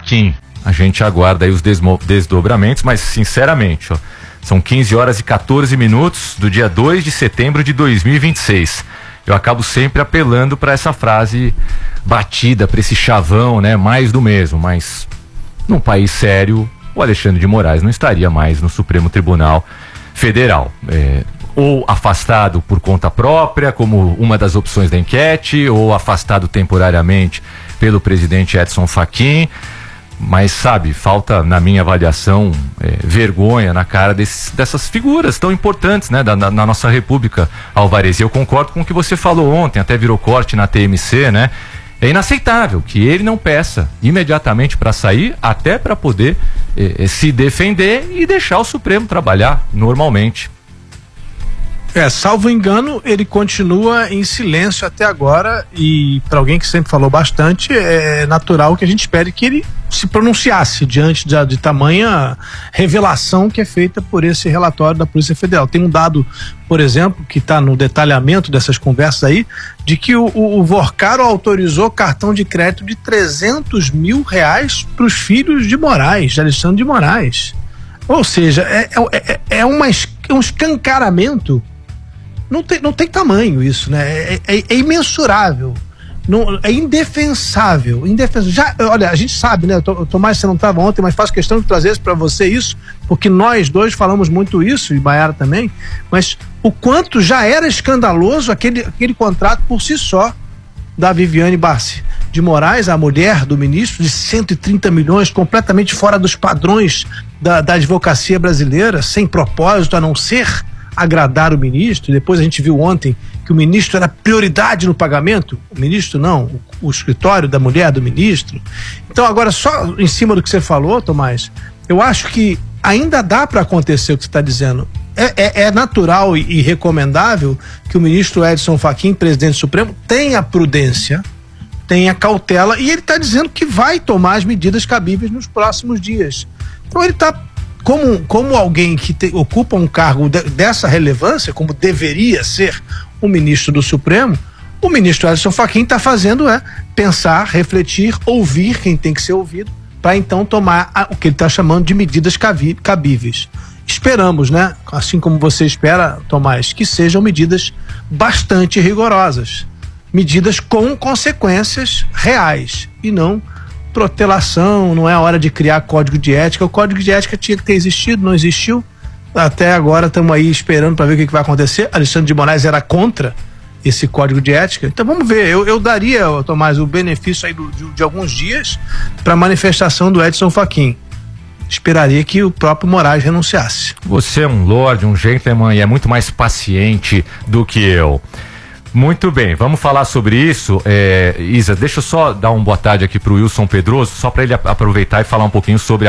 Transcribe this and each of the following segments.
Fachin. A gente aguarda aí os desdobramentos, mas sinceramente, ó, são 15 horas e 14 minutos do dia 2 de setembro de 2026. Eu acabo sempre apelando para essa frase batida, para esse chavão, né? Mais do mesmo, mas num país sério, o Alexandre de Moraes não estaria mais no Supremo Tribunal Federal. Ou afastado por conta própria, como uma das opções da enquete, ou afastado temporariamente pelo presidente Edson Fachin. Mas, sabe, falta, na minha avaliação, vergonha na cara dessas figuras tão importantes, né, na nossa República, Alvarez. E eu concordo com o que você falou ontem, até virou corte na TMC, né? É inaceitável que ele não peça imediatamente para sair, até para poder se defender e deixar o Supremo trabalhar normalmente. Salvo engano, ele continua em silêncio até agora, e para alguém que sempre falou bastante, é natural que a gente espere que ele se pronunciasse diante de tamanha revelação que é feita por esse relatório da Polícia Federal. Tem um dado, por exemplo, que está no detalhamento dessas conversas aí, de que o Vorcaro autorizou cartão de crédito de R$300 mil para os filhos de Moraes, de Alexandre de Moraes. Ou seja, é um escancaramento. Não tem tamanho isso, né? É imensurável. Não, é indefensável. Olha, a gente sabe, né? Tomás, você não estava ontem, mas faço questão de trazer para você isso, porque nós dois falamos muito isso, e Maiara também, mas o quanto já era escandaloso aquele contrato por si só da Viviane Barsi de Moraes, a mulher do ministro, de 130 milhões, completamente fora dos padrões da advocacia brasileira, sem propósito a não ser agradar o ministro. Depois a gente viu ontem que o ministro era prioridade no pagamento. O ministro não, o escritório da mulher do ministro. Então agora, só em cima do que você falou, Tomás, eu acho que ainda dá para acontecer o que você está dizendo. É natural e recomendável que o ministro Edson Fachin, presidente do Supremo, tenha prudência, tenha cautela, e ele está dizendo que vai tomar as medidas cabíveis nos próximos dias. Então ele está como alguém que ocupa um cargo dessa relevância, como deveria ser o ministro do Supremo. O ministro Edson Fachin está fazendo pensar, refletir, ouvir quem tem que ser ouvido, para então tomar o que ele está chamando de medidas cabíveis. Esperamos, né? Assim como você espera, Tomás, que sejam medidas bastante rigorosas, medidas com consequências reais e não protelação. Não é a hora de criar código de ética. O código de ética tinha que ter existido, não existiu. Até agora estamos aí esperando para ver o que vai acontecer. Alexandre de Moraes era contra esse código de ética. Então vamos ver. Eu daria, Tomás, o benefício aí de alguns dias para a manifestação do Edson Fachin. Esperaria que o próprio Moraes renunciasse. Você é um lorde, um gentleman, e é muito mais paciente do que eu. Muito bem, vamos falar sobre isso. Isa, deixa eu só dar uma boa tarde aqui pro Wilson Pedroso, só para ele aproveitar e falar um pouquinho sobre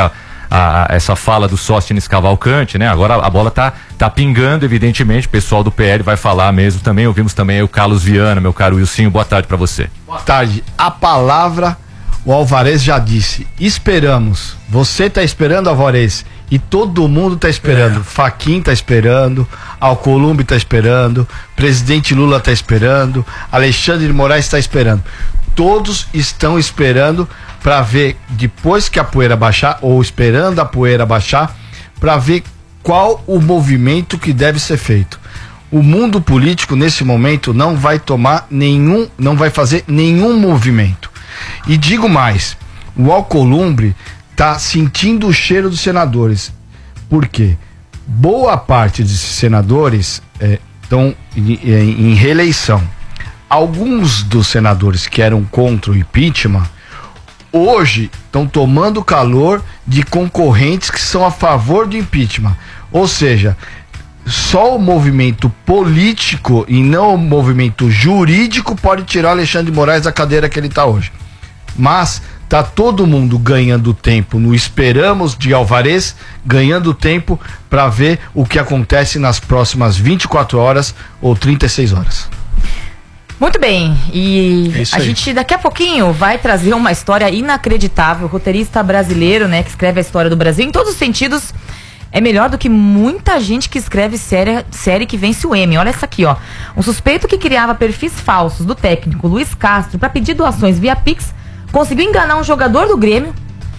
essa fala do Sóstenes Cavalcante, né? Agora a bola tá pingando, evidentemente, o pessoal do PL vai falar mesmo também. Ouvimos também aí o Carlos Viana, meu caro Wilson, boa tarde para você. Boa tarde. A palavra, o Alvarez já disse, esperamos. Você tá esperando, Alvarez, e todo mundo tá esperando. Fachin tá esperando, Alcolumbre tá esperando, presidente Lula tá esperando, Alexandre de Moraes tá esperando. Todos estão esperando para ver, depois que a poeira baixar, ou esperando a poeira baixar, para ver qual o movimento que deve ser feito. O mundo político nesse momento não vai fazer nenhum movimento. E digo mais, o Alcolumbre está sentindo o cheiro dos senadores. Por quê? Boa parte desses senadores estão em reeleição. Alguns dos senadores que eram contra o impeachment, hoje estão tomando calor de concorrentes que são a favor do impeachment. Ou seja, só o movimento político e não o movimento jurídico pode tirar Alexandre de Moraes da cadeira que ele está hoje. Mas tá todo mundo ganhando tempo no esperamos de Alvarez, ganhando tempo para ver o que acontece nas próximas 24 horas ou 36 horas. Muito bem, e a gente daqui a pouquinho vai trazer uma história inacreditável. O roteirista brasileiro, né, que escreve a história do Brasil em todos os sentidos, é melhor do que muita gente que escreve série que vence o Emmy. Olha essa aqui, ó. Um suspeito que criava perfis falsos do técnico Luiz Castro para pedir doações via Pix conseguiu enganar um jogador do Grêmio,